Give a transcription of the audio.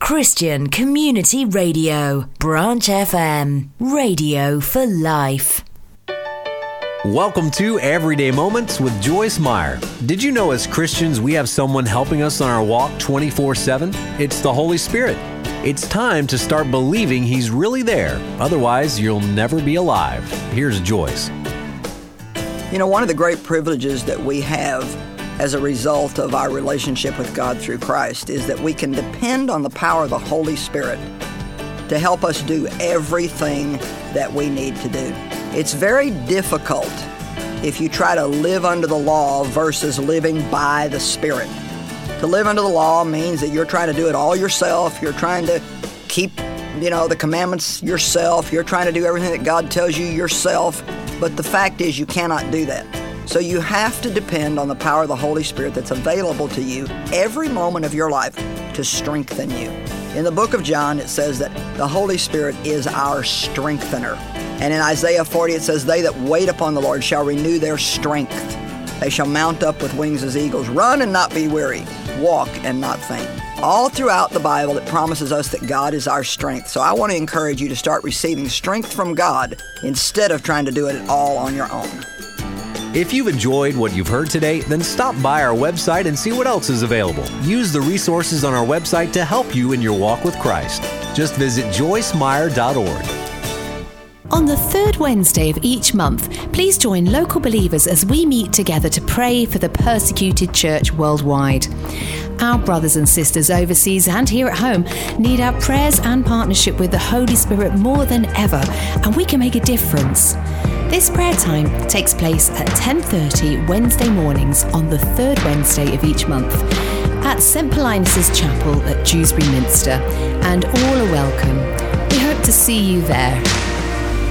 Christian Community Radio, Branch FM, radio for life. Welcome to Everyday Moments with Joyce Meyer. Did you know as Christians we have someone helping us on our walk 24/7? It's the Holy Spirit. It's time to start believing He's really there. Otherwise, you'll never be alive. Here's Joyce. You know, one of the great privileges that we have as a result of our relationship with God through Christ is that we can depend on the power of the Holy Spirit to help us do everything that we need to do. It's very difficult if you try to live under the law versus living by the Spirit. To live under the law means that you're trying to do it all yourself. You're trying to keep, the commandments yourself. You're trying to do everything that God tells you yourself. But the fact is you cannot do that. So you have to depend on the power of the Holy Spirit that's available to you every moment of your life to strengthen you. In the book of John, it says that the Holy Spirit is our strengthener. And in Isaiah 40, it says, "They that wait upon the Lord shall renew their strength. They shall mount up with wings as eagles, run and not be weary, walk and not faint." All throughout the Bible, it promises us that God is our strength. So I want to encourage you to start receiving strength from God instead of trying to do it all on your own. If you've enjoyed what you've heard today, then stop by our website and see what else is available. Use the resources on our website to help you in your walk with Christ. Just visit joycemeyer.org. On the third Wednesday of each month, please join local believers as we meet together to pray for the persecuted church worldwide. Our brothers and sisters overseas and here at home need our prayers and partnership with the Holy Spirit more than ever, and we can make a difference. This prayer time takes place at 10:30 Wednesday mornings on the third Wednesday of each month at St. Paulinus' Chapel at Dewsbury Minster, and all are welcome. We hope to see you there.